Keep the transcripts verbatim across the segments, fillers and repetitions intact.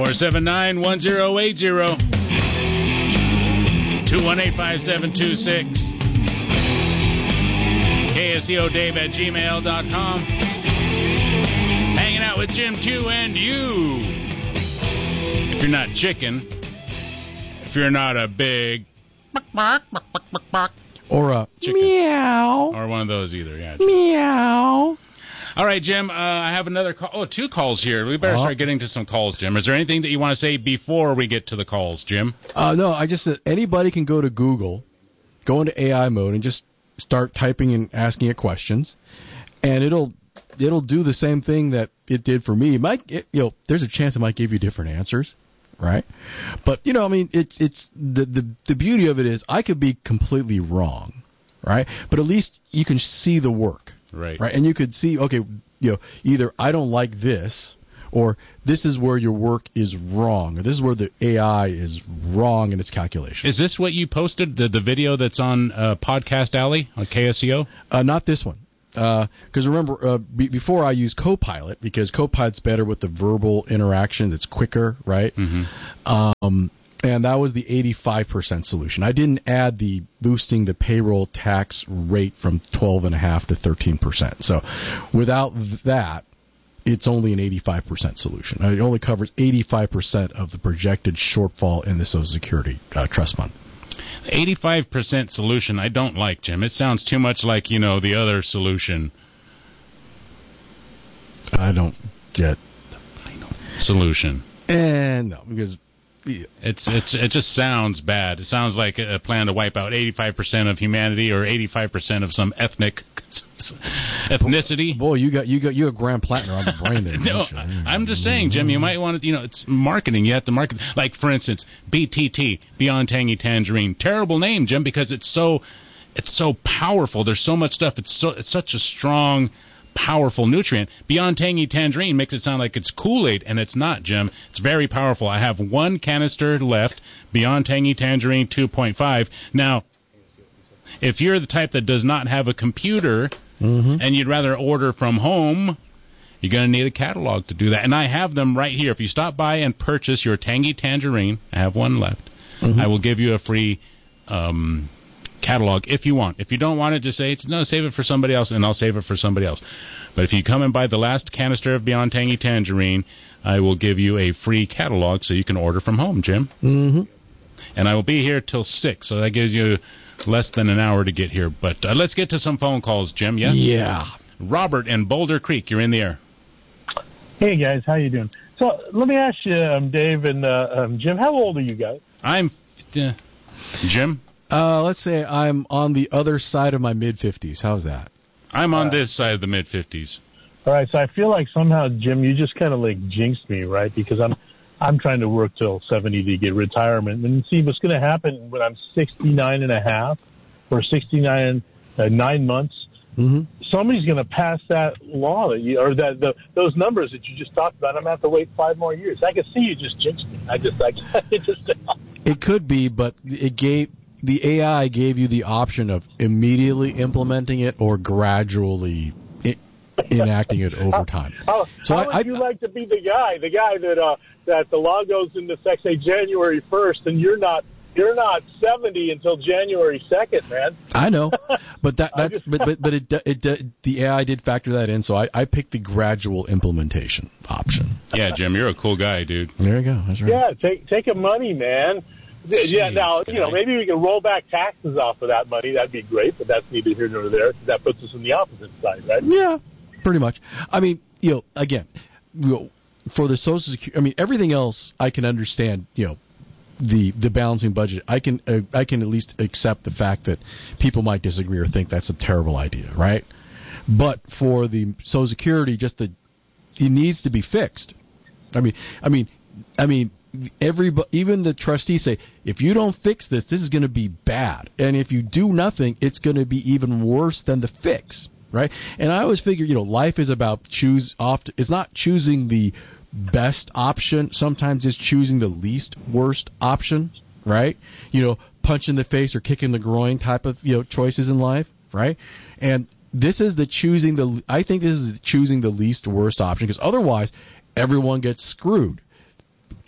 four seven nine, one zero eight zero. two one eight, five seven two six. K S E O Dave at gmail dot com. Hanging out with Jim Q and you. If you're not chicken, if you're not a big or a chicken. Meow. Or one of those either, yeah. Jim. Meow. All right, Jim, uh, I have another call. Oh, two calls here. We better uh-huh. start getting to some calls, Jim. Is there anything that you want to say before we get to the calls, Jim? Uh, no, I just said anybody can go to Google, go into A I mode, and just start typing and asking it questions, and it'll it'll do the same thing that it did for me. It might, it, you know, there's a chance it might give you different answers, right? But you know, I mean, it's it's the the the beauty of it is I could be completely wrong, right? But at least you can see the work. Right. Right. And you could see, okay, you know, either I don't like this, or this is where your work is wrong, or this is where the A I is wrong in its calculation. Is this what you posted, the the video that's on uh, Podcast Alley on K S E O? Uh, not this one. Because uh, remember, uh, be, before I used Copilot, because Copilot's better with the verbal interaction. It's quicker, right? Mm-hmm. Um, and that was the eighty-five percent solution. I didn't add the boosting the payroll tax rate from twelve point five to thirteen percent. So without that, it's only an eighty-five percent solution. It only covers eighty-five percent of the projected shortfall in the Social Security uh, Trust Fund. eighty-five percent solution I don't like, Jim. It sounds too much like, you know, the other solution. I don't get the final solution. And no, because... Yeah. It's it's it just sounds bad. It sounds like a plan to wipe out eighty-five percent of humanity or eighty-five percent of some ethnic ethnicity. Boy, you got you got you a Graham Plattner on the brain there. No, I'm just saying, Jim. You might want to, you know, it's marketing. You have to market. Like for instance, B T T, Beyond Tangy Tangerine. Terrible name, Jim, because it's so it's so powerful. There's so much stuff. It's so it's such a strong, powerful nutrient. Beyond Tangy Tangerine makes it sound like it's Kool-Aid, and it's not, Jim. It's very powerful. I have one canister left, Beyond Tangy Tangerine two point five. Now, if you're the type that does not have a computer mm-hmm. and you'd rather order from home, you're going to need a catalog to do that. And I have them right here. If you stop by and purchase your Tangy Tangerine, I have one left, mm-hmm. I will give you a free um catalog if you want. If you don't want it, just say, no, save it for somebody else, and I'll save it for somebody else. But if you come and buy the last canister of Beyond Tangy Tangerine, I will give you a free catalog so you can order from home, Jim. Mm-hmm. And I will be here till six, so that gives you less than an hour to get here. But uh, let's get to some phone calls, Jim, yes? Yeah. Robert in Boulder Creek, you're in the air. Hey, guys, how you doing? So let me ask you, um, Dave and uh, um, Jim, how old are you guys? I'm... Uh, Jim? Uh, let's say I'm on the other side of my mid-fifties. How's that? I'm on uh, this side of the mid-fifties. All right, so I feel like somehow, Jim, you just kind of like jinxed me, right? Because I'm I'm trying to work till seventy to get retirement. And see what's going to happen when I'm sixty-nine and a half or sixty-nine, uh, nine months. Mm-hmm. Somebody's going to pass that law that you, or that the, those numbers that you just talked about. I'm going to have to wait five more years. I can see you just jinxed me. I just, I it just. It could be, but it gave... The A I gave you the option of immediately implementing it or gradually I- enacting it over time. How, so how I, would I, you like to be the guy, the guy that uh, that the law goes into effect, say January first, and you're not you're not seventy until January second, man? I know, but that that's just, but but, but it, it it the A I did factor that in, so I, I picked the gradual implementation option. Yeah, Jim, you're a cool guy, dude. There you go. That's right. Yeah, take take a money, man. Jeez, yeah, now, guy. you know, maybe we can roll back taxes off of that money. That'd be great, but that's neither here nor there. That puts us on the opposite side, right? Yeah, pretty much. I mean, you know, again, you know, for the Social Security, I mean, everything else I can understand, you know, the the balancing budget. I can uh, I can at least accept the fact that people might disagree or think that's a terrible idea, right? But for the Social Security, just the it needs to be fixed. I mean, I mean, I mean. Everybody, even the trustees say, if you don't fix this, this is going to be bad. And if you do nothing, it's going to be even worse than the fix, right? And I always figure, you know, life is about choose. Often, it's not choosing the best option. Sometimes it's choosing the least worst option, right? You know, punch in the face or kick in the groin type of, you know, choices in life, right? And this is the choosing the. I think this is choosing the least worst option because otherwise, everyone gets screwed.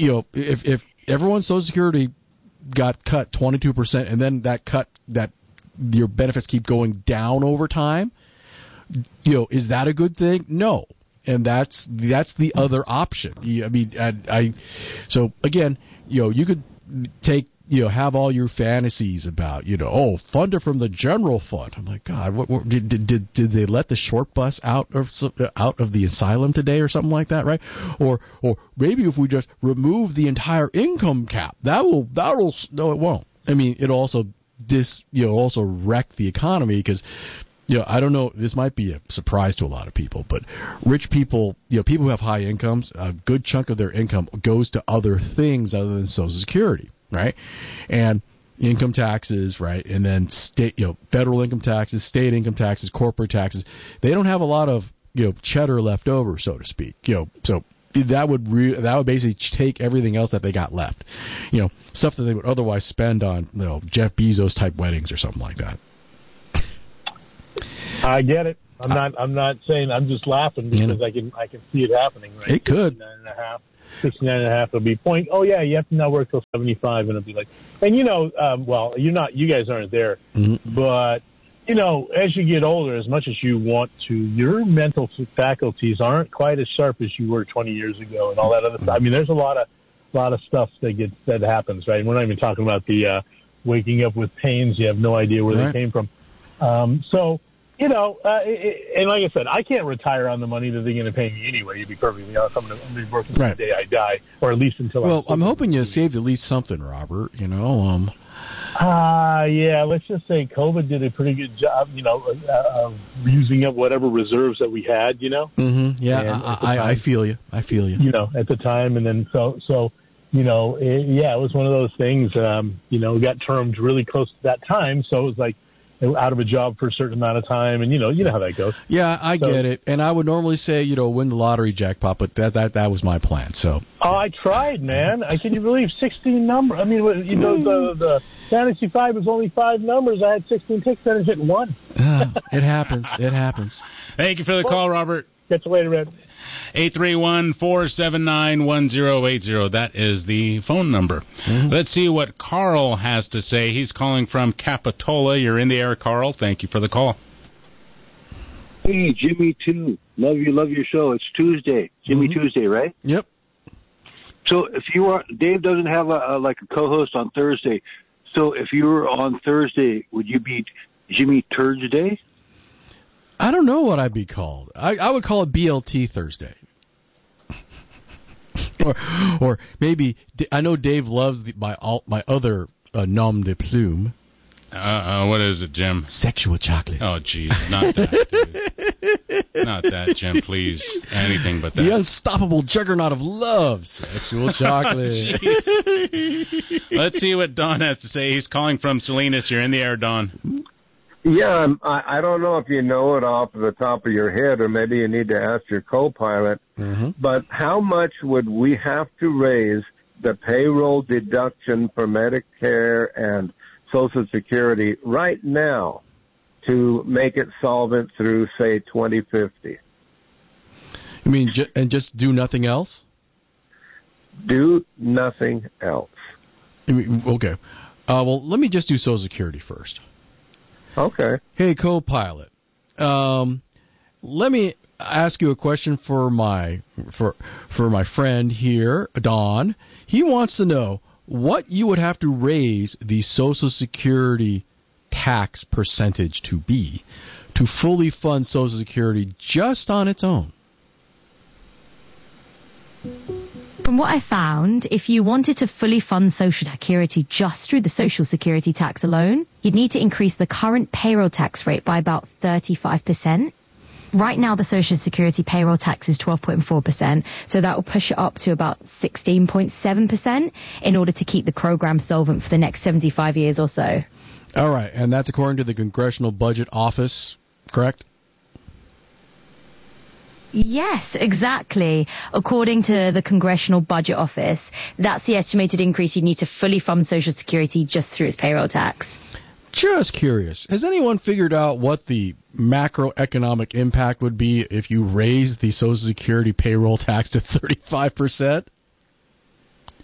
you know, if if everyone's Social Security got cut twenty-two percent, and then that cut that your benefits keep going down over time, you know, is that a good thing? No. And that's that's the other option. I mean, I, I so again, you know, you could take, you know, have all your fantasies about, you know, oh, fund it from the general fund. I'm like, God, what, what did, did did they let the short bus out of out of the asylum today or something like that, right? Or or maybe if we just remove the entire income cap, that will that will no, it won't. I mean, it also dis you know also wreck the economy because. You know, I don't know, this might be a surprise to a lot of people, but rich people, you know, people who have high incomes, a good chunk of their income goes to other things other than Social Security, right? And income taxes, right? And then state, you know, federal income taxes, state income taxes, corporate taxes. They don't have a lot of, you know, cheddar left over, so to speak. You know, so that would re- that would basically take everything else that they got left. You know, stuff that they would otherwise spend on, you know, Jeff Bezos type weddings or something like that. I get it. I'm not. I'm not saying. I'm just laughing because you know, I can. I can see it happening. Right? It could. sixty-nine and a half, sixty-nine and a half will be point. Oh yeah, you have to now work till seventy-five, and it'll be like. And you know, um, well, you're not. You guys aren't there, mm-hmm. but you know, as you get older, as much as you want to, your mental faculties aren't quite as sharp as you were twenty years ago, and all that other stuff. I mean, there's a lot of, lot of stuff that gets that happens, right? And we're not even talking about the uh, waking up with pains. You have no idea where right. they came from. Um, so. You know, uh, it, and like I said, I can't retire on the money that they're going to pay me anyway, to be perfectly honest. I'm going to be working right. the day I die, or at least until well, I'm... I'm hoping you saved at least something, Robert, you know. Um, uh, yeah, let's just say COVID did a pretty good job, you know, uh, of using up whatever reserves that we had, you know. Mm-hmm. Yeah, I, I, I feel you. I feel you. You know, at the time, and then so, so you know, it, yeah, it was one of those things, um, you know, got termed really close to that time, so it was like, out of a job for a certain amount of time, and you know, you know how that goes. Yeah, I so, get it. And I would normally say, you know, win the lottery jackpot, but that that that was my plan. So. Oh, I tried, man. I can you believe sixteen numbers? I mean, you know, the the Fantasy Five was only five numbers. I had sixteen tickets and I hit one. uh, it happens. It happens. Thank you for the well, call, Robert. Catch you later, Ed. eight three one, four seven nine, one zero eight zero. That is the phone number. Mm-hmm. Let's see what Carl has to say. He's calling from Capitola. You're in the air, Carl. Thank you for the call. Hey, Jimmy, too. Love you, love your show. It's Tuesday. Jimmy mm-hmm. Tuesday, right? Yep. So if you are, Dave doesn't have a, a like a co-host on Thursday. So if you were on Thursday, would you be Jimmy Thursday? I don't know what I'd be called. I, I would call it B L T Thursday. or, or maybe, I know Dave loves the, my all, my other uh, nom de plume. Uh, uh, what is it, Jim? Sexual chocolate. Oh, jeez. Not that, dude. Not that, Jim, please. Anything but that. The unstoppable juggernaut of love. Sexual chocolate. Oh, let's see what Don has to say. He's calling from Salinas. You're in the air, Don. Yeah, I'm, I, I don't know if you know it off the top of your head, or maybe you need to ask your co-pilot, mm-hmm. but how much would we have to raise the payroll deduction for Medicare and Social Security right now to make it solvent through, say, twenty fifty? You mean, ju- and just do nothing else? Do nothing else. I mean, okay. Uh, well, let me just do Social Security first. Okay. Hey, co-pilot. Um, let me ask you a question for my for for my friend here, Don. He wants to know what you would have to raise the Social Security tax percentage to be to fully fund Social Security just on its own. From what I found, if you wanted to fully fund Social Security just through the Social Security tax alone, you'd need to increase the current payroll tax rate by about thirty-five percent. Right now, the Social Security payroll tax is twelve point four percent, so that will push it up to about sixteen point seven percent in order to keep the program solvent for the next seventy-five years or so. All right, and that's according to the Congressional Budget Office, correct? Yes, exactly. According to the Congressional Budget Office, that's the estimated increase you need to fully fund Social Security just through its payroll tax. Just curious, has anyone figured out what the macroeconomic impact would be if you raise the Social Security payroll tax to thirty-five percent?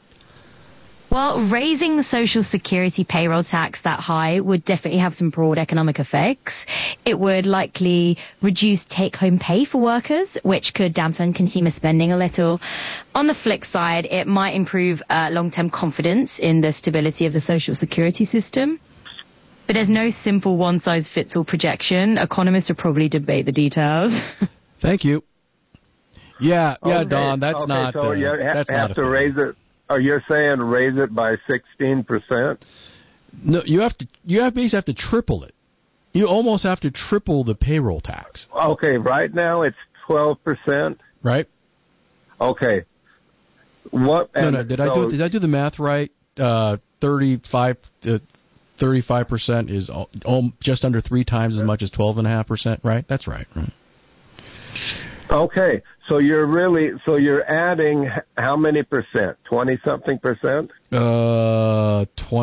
Well, raising the Social Security payroll tax that high would definitely have some broad economic effects. It would likely reduce take-home pay for workers, which could dampen consumer spending a little. On the flip side, it might improve uh, long-term confidence in the stability of the Social Security system. But there's no simple one-size-fits-all projection. Economists will probably debate the details. Thank you. Yeah, yeah, okay. Don, that's okay, not. So uh, you ha- that's have not to raise it. Are you saying raise it by sixteen percent? No, you have to. You have basically have to triple it. You almost have to triple the payroll tax. Okay, right now it's twelve percent. Right. Okay. What? No, no. Did so, I do? Did I do the math right? Uh, thirty-five. Uh, Thirty-five percent is all, all, just under three times as much as twelve and a half percent. Right. That's right. Right. Okay, so you're really so you're adding how many percent? Twenty something percent? Uh,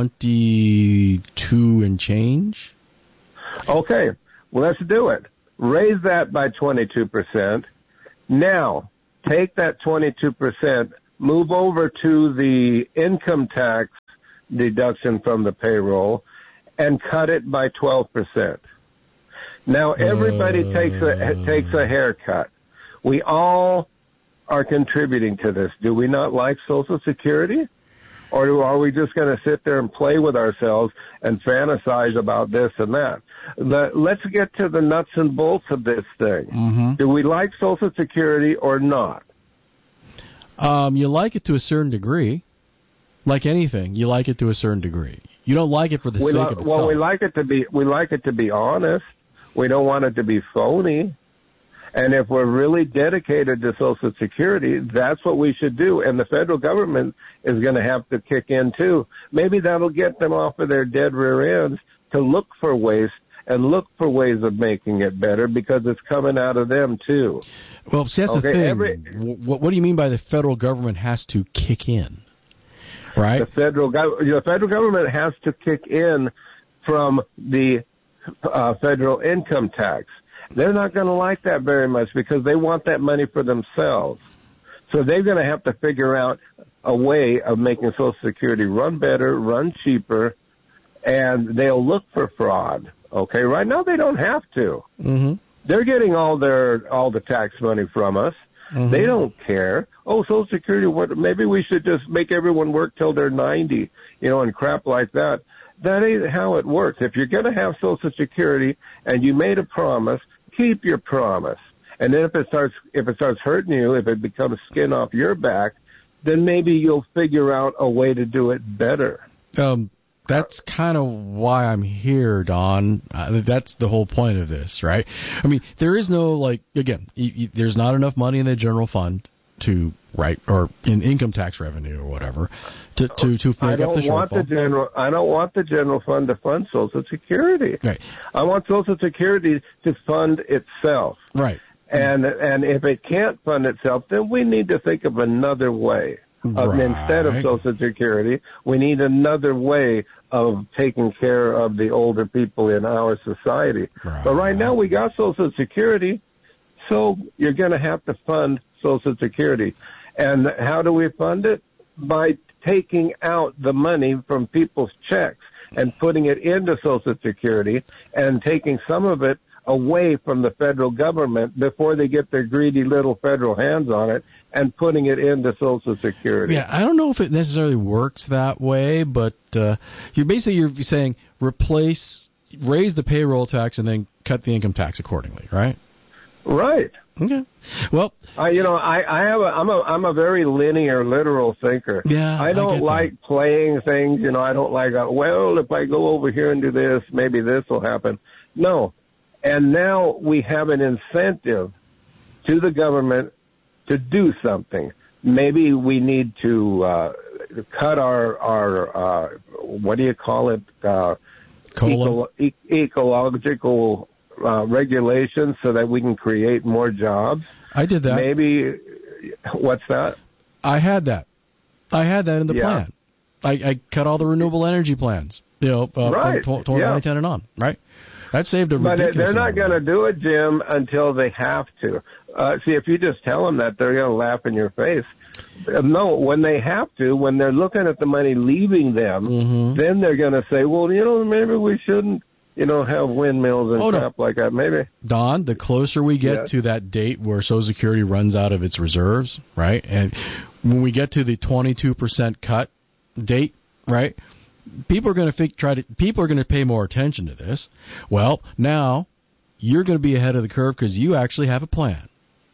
twenty-two and change. Okay, well let's do it. Raise that by twenty-two percent. Now take that twenty-two percent, move over to the income tax deduction from the payroll, and cut it by twelve percent. Now everybody uh... takes a takes a haircut. We all are contributing to this. Do we not like Social Security? Or are we just going to sit there and play with ourselves and fantasize about this and that? Let's get to the nuts and bolts of this thing. Mm-hmm. Do we like Social Security or not? Um, you like it to a certain degree. Like anything, you like it to a certain degree. You don't like it for the we sake lo- of itself. Well, we like it to be we like it to be honest. We don't want it to be phony. And if we're really dedicated to Social Security, that's what we should do. And the federal government is going to have to kick in, too. Maybe that'll get them off of their dead rear ends to look for ways and look for ways of making it better because it's coming out of them, too. Well, see, that's okay, the thing. Every, what, what do you mean by the federal government has to kick in? Right? The federal, the federal government has to kick in from the uh, federal income tax. They're not going to like that very much because they want that money for themselves. So they're going to have to figure out a way of making Social Security run better, run cheaper, and they'll look for fraud. Okay, right now they don't have to. Mm-hmm. They're getting all their all the tax money from us. Mm-hmm. They don't care. Oh, Social Security, what? Maybe we should just make everyone work till they're ninety, you know, and crap like that. That ain't how it works. If you're going to have Social Security and you made a promise, keep your promise. And then if it starts, if it starts hurting you, if it becomes skin off your back, then maybe you'll figure out a way to do it better. Um, that's kind of why I'm here, Don. Uh, that's the whole point of this, right? I mean, there is no, like, again, y- y- there's not enough money in the general fund to, right, or in income tax revenue or whatever, to to, to make up the shortfall. Want the general, I don't want the general fund to fund Social Security. Right. I want Social Security to fund itself. Right. And and if it can't fund itself, then we need to think of another way. Of, right. Instead of Social Security, we need another way of taking care of the older people in our society. Right. But right now we got Social Security, so you're going to have to fund Social Security. And how do we fund it? By taking out the money from people's checks and putting it into Social Security and taking some of it away from the federal government before they get their greedy little federal hands on it and putting it into Social Security. Yeah, I don't know if it necessarily works that way, but uh, you're basically you're saying replace, raise the payroll tax and then cut the income tax accordingly, right? Right. Okay. Well, uh, you know, I, I have a, I'm a, I'm a very linear, literal thinker. Yeah, I don't I like that. playing things. You know, I don't like, uh, well, if I go over here and do this, maybe this will happen. No. And now we have an incentive to the government to do something. Maybe we need to uh, cut our, our uh, what do you call it, uh, eco- e- ecological uh, regulations so that we can create more jobs. I did that. Maybe, what's that? I had that. I had that in the yeah. plan. I, I cut all the renewable energy plans, you know, uh, right. from twenty ten yeah. and on, right? That saved a but ridiculous they're not amount. going to do it, Jim, until they have to. Uh, see, if you just tell them that, they're going to laugh in your face. Uh, no, when they have to, when they're looking at the money leaving them, mm-hmm. then they're going to say, well, you know, maybe we shouldn't, you know, have windmills and oh, crap no. like that. Maybe. Don, the closer we get yes. to that date where Social Security runs out of its reserves, right, and when we get to the twenty-two percent cut date, right, people are going to try to people are going to pay more attention to this. Well, now you're going to be ahead of the curve because you actually have a plan.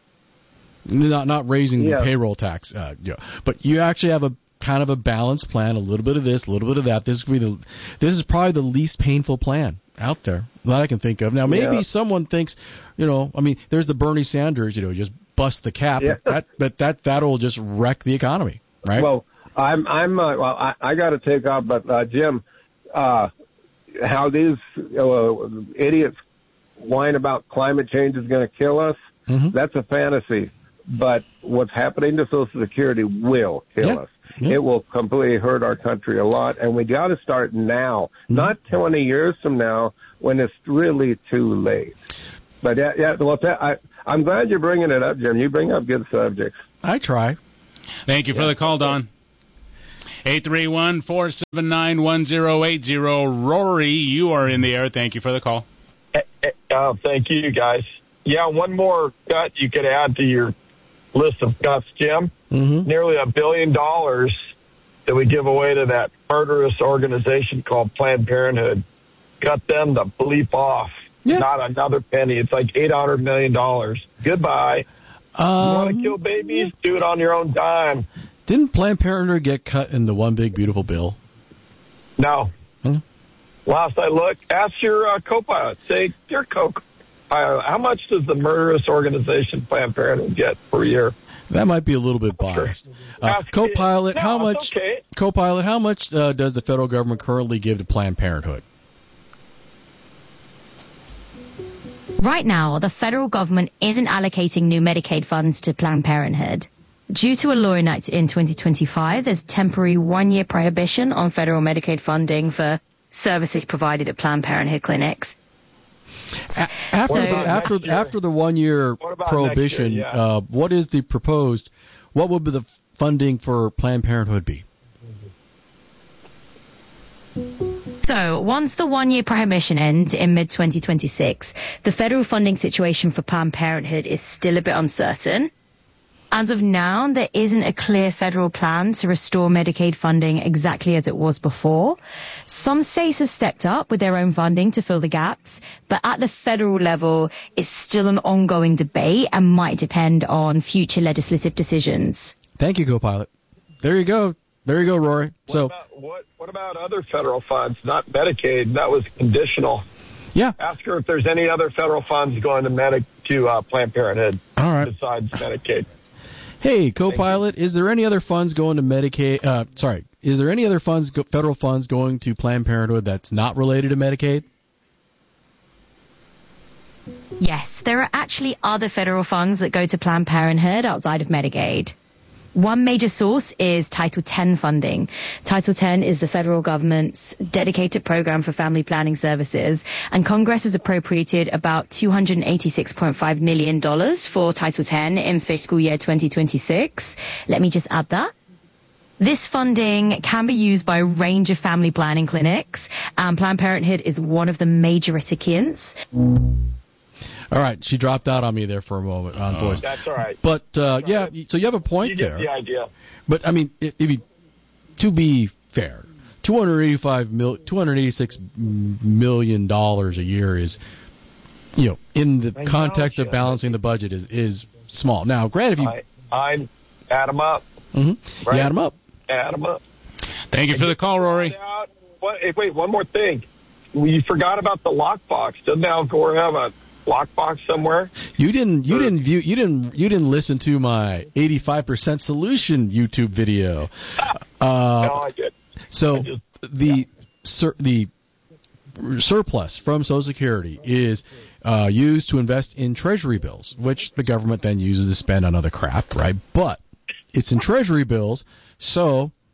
Not not raising yeah. the payroll tax, uh, you know, but you actually have a kind of a balanced plan. A little bit of this, a little bit of that. This could be the this is probably the least painful plan out there that I can think of. Now, maybe yeah. someone thinks, you know, I mean, there's the Bernie Sanders, you know, just bust the cap. Yeah. But that but that that'll just wreck the economy, right? Well, I'm I'm uh, well, I, I got to take off, but uh, Jim, uh, how these uh, idiots whine about climate change is going to kill us? Mm-hmm. That's a fantasy. But what's happening to Social Security will kill yeah. us. Yeah. It will completely hurt our country a lot, and we got to start now, mm-hmm. not twenty years from now when it's really too late. But yeah, yeah. Well, I, I'm glad you're bringing it up, Jim. You bring up good subjects. I try. Thank you for yeah. the call, Don. eight three one, four seven nine, one zero eight zero. Rory, you are in the air. Thank you for the call. Uh, thank you, guys. Yeah, one more cut you could add to your list of cuts, Jim. Mm-hmm. Nearly a billion dollars that we give away to that murderous organization called Planned Parenthood. Cut them the bleep off. Yeah. Not another penny. It's like eight hundred million dollars. Goodbye. Um, you want to kill babies? Do it on your own dime. Didn't Planned Parenthood get cut in the one big beautiful bill? No. Hmm? Last I looked, ask your uh, co-pilot. Say, dear co-pilot, how much does the murderous organization Planned Parenthood get per year? That might be a little bit biased. Uh, co-pilot, no, how much? Okay. Co-pilot, how much uh, does the federal government currently give to Planned Parenthood? Right now, the federal government isn't allocating new Medicaid funds to Planned Parenthood. Due to a law enacted in twenty twenty-five, there's temporary one-year prohibition on federal Medicaid funding for services provided at Planned Parenthood clinics. After So- the, after after the one year What about prohibition, next year? Yeah. uh, what is the proposed? What would be the funding for Planned Parenthood be? So, once the one-year prohibition ends in mid twenty twenty-six, the federal funding situation for Planned Parenthood is still a bit uncertain. As of now, there isn't a clear federal plan to restore Medicaid funding exactly as it was before. Some states have stepped up with their own funding to fill the gaps, but at the federal level, it's still an ongoing debate and might depend on future legislative decisions. Thank you, co-pilot. There you go. There you go, Rory. What So, about, what, what about other federal funds, not Medicaid? That was conditional. yeah. Ask her if there's any other federal funds going to Medi- to uh, Planned Parenthood All right. besides Medicaid. Hey, co-pilot, is there any other funds going to Medicaid? Uh, sorry, is there any other funds, go, federal funds going to Planned Parenthood that's not related to Medicaid? Yes, there are actually other federal funds that go to Planned Parenthood outside of Medicaid. One major source is Title ten funding. Title ten is the federal government's dedicated program for family planning services, and Congress has appropriated about two hundred eighty-six point five million dollars for Title ten in fiscal year twenty twenty-six. Let me just add that. This funding can be used by a range of family planning clinics, and Planned Parenthood is one of the major recipients. All right, she dropped out on me there for a moment on voice. That's all right. But, uh, yeah, so you have a point You get there. the idea. But, I mean, if you, to be fair, two hundred eighty-five mil, two hundred eighty-six million dollars a year is, you know, in the I know, context of Jim. ballacing the budget is, is small. Now, granted, if you... I, I'm add them up. Mm-hmm, Right. you add them up. Add them up. Thank you for the call, Rory. What, hey, wait, one more thing. You forgot about the lockbox. Doesn't Al Gore have a lockbox somewhere? You didn't. You Or- didn't view. You didn't. You didn't listen to my eighty-five percent solution YouTube video. Uh, no, I did. so I just- the sur- the surplus from Social Security is uh, used to invest in Treasury bills, which the government then uses to spend on other crap, right? But it's in Treasury bills, so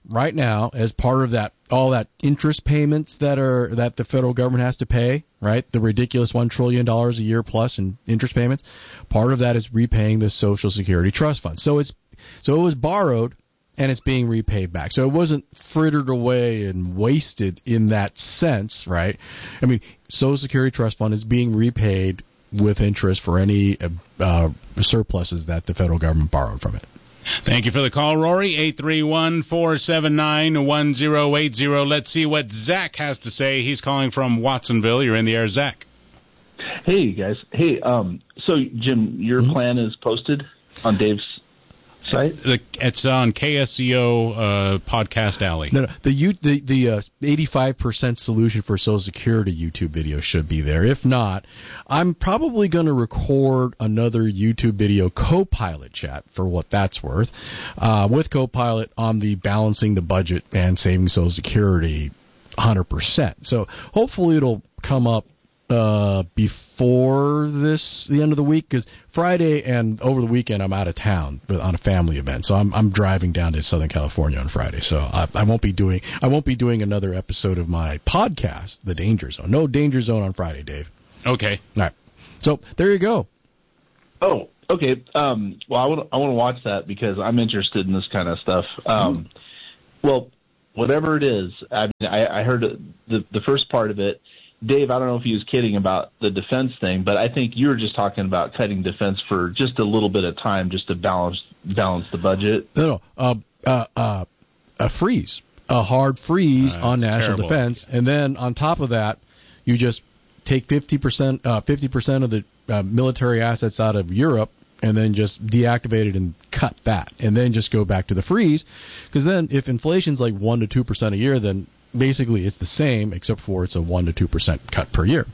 right now, as part of that, all that interest payments that are that the federal government has to pay, right? The ridiculous one trillion dollars a year plus in interest payments. Part of that is repaying the Social Security Trust Fund. So it's so it was borrowed and it's being repaid back. So it wasn't frittered away and wasted in that sense, right? I mean, Social Security Trust Fund is being repaid with interest for any uh, surpluses that the federal government borrowed from it. Thank you for the call, Rory. eight three one, four seven nine, one zero eight zero. Let's see what Zach has to say. He's calling from Watsonville. You're in the air, Zach. Hey, guys. Hey, um, so, Jim, your mm-hmm. plan is posted on Dave's site? It's on K S C O uh, Podcast Alley. No, no, the U, the the uh, eighty-five percent solution for Social Security YouTube video should be there. If not, I'm probably going to record another YouTube video Copilot chat for what that's worth, uh, with Copilot on the balancing the budget and saving Social Security one hundred percent. So hopefully it'll come up Uh, before this, the end of the week, because Friday and over the weekend I'm out of town on a family event, so I'm I'm driving down to Southern California on Friday, so I, I won't be doing I won't be doing another episode of my podcast, The Danger Zone. No Danger Zone on Friday, Dave. Okay. All right. So there you go. Oh, okay. Um, well, I want I want to watch that because I'm interested in this kind of stuff. Um, mm. Well, whatever it is, I mean, I, I heard the the first part of it. Dave, I don't know if he was kidding about the defense thing, but I think you were just talking about cutting defense for just a little bit of time just to balance balance the budget. No, no, uh, uh, uh, a freeze, a hard freeze uh, on national terrible. defense, and then on top of that, you just take fifty percent, uh, fifty percent of the uh, military assets out of Europe, and then just deactivate it and cut that, and then just go back to the freeze, because then if inflation's like one to two percent a year, then basically it's the same, except for it's a one to two percent cut per year.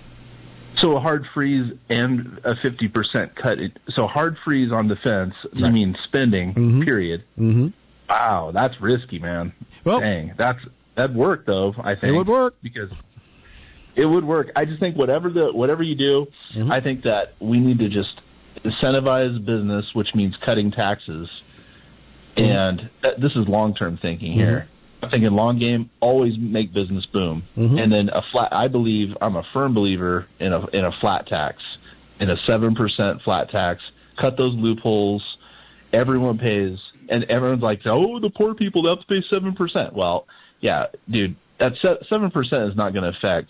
So a hard freeze and a fifty percent cut. So hard freeze on defense, right. You mean spending, mm-hmm. period. Mm-hmm. Wow, that's risky, man. Well, Dang, that's, that'd work, though, I think. It would work. Because it would work. I just think whatever the whatever you do, mm-hmm. I think that we need to just incentivize business, which means cutting taxes. Mm-hmm. And th- this is long-term thinking mm-hmm. here. I'm thinking long game, always make business boom. Mm-hmm. And then a flat, I believe, I'm a firm believer in a in a flat tax, in a seven percent flat tax. Cut those loopholes. Everyone pays, and everyone's like, oh, the poor people have to pay seven percent. Well, yeah, dude, that seven percent is not going to affect,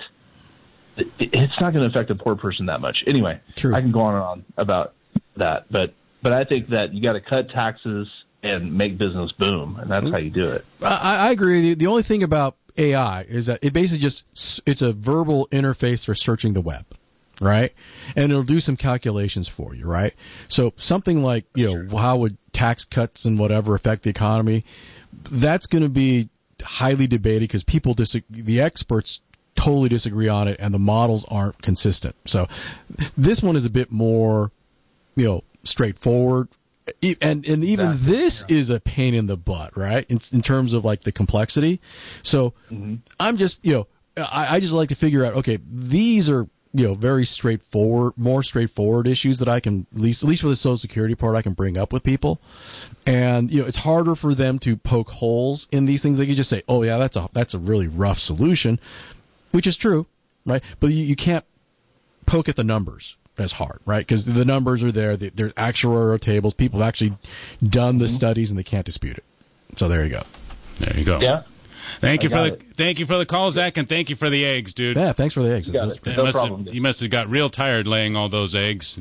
it's not going to affect a poor person that much. Anyway, True. I can go on and on about that, but, but I think that you got to cut taxes and make business boom, and that's how you do it. I, I agree with you. The only thing about A I is that it basically just it's a verbal interface for searching the web, right? And it'll do some calculations for you, right? So something like, you know, how would tax cuts and whatever affect the economy? That's going to be highly debated because people disagree. The experts totally disagree on it, and the models aren't consistent. So this one is a bit more, you know, straightforward. And and even exactly. this yeah. is a pain in the butt, right? In, in terms of like the complexity. So mm-hmm. I'm just, you know, I, I just like to figure out, okay, these are, you know, very straightforward, more straightforward issues that I can, at least, at least for the Social Security part, I can bring up with people. And, you know, it's harder for them to poke holes in these things. They can just say, oh, yeah, that's a, that's a really rough solution, which is true, right? But you, you can't poke at the numbers as hard, right? Because the numbers are there. There's actuarial tables. People have actually done the mm-hmm. studies, and they can't dispute it. So there you go. There you go. Yeah. Thank you I for the it. thank you for the call, Zach, and thank you for the eggs, dude. Yeah, thanks for the eggs. You, got it. No must problem, have, you must have got real tired laying all those eggs.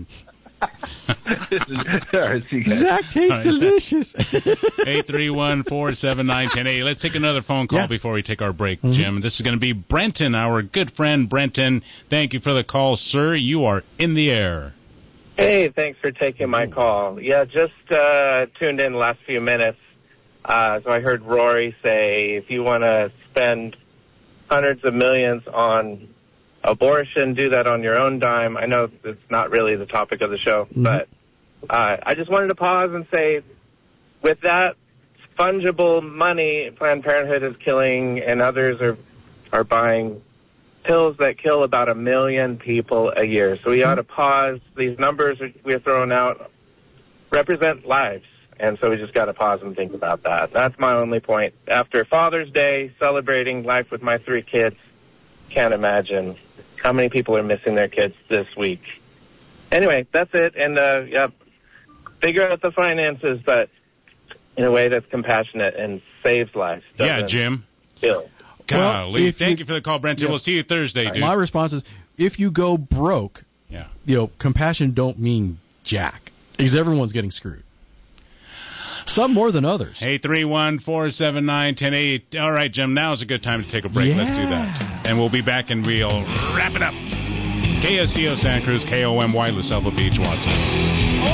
Zach tastes delicious. eight three one, four seven nine, one zero eight. Let's take another phone call yeah. before we take our break, mm-hmm. Jim. This is going to be Brenton, our good friend Brenton. Thank you for the call, sir. You are in the air. Hey, thanks for taking my call. Yeah, just uh, tuned in the last few minutes. Uh, so I heard Rory say if you want to spend hundreds of millions on abortion, do that on your own dime. I know it's not really the topic of the show, mm-hmm. but uh, I just wanted to pause and say with that fungible money Planned Parenthood is killing and others are are buying pills that kill about a million people a year. So we ought to pause. These numbers we're throwing out represent lives. And so we just got to pause and think about that. That's my only point. After Father's Day, celebrating life with my three kids, can't imagine how many people are missing their kids this week. Anyway, that's it. And, uh, yeah, figure out the finances, but in a way that's compassionate and saves lives. Yeah, Jim. Kill. Golly, well, thank you, you for the call, Brenton. Yeah. We'll see you Thursday, dude. My response is, if you go broke, yeah, you know, compassion don't mean jack, because everyone's getting screwed. Some more than others. eight three one, four seven nine, one zero eight eight. All right, Jim, now's a good time to take a break. Yeah. Let's do that. And we'll be back and we'll wrap it up. K S C O Santa Cruz, K O M Y La Selva Beach, Watson.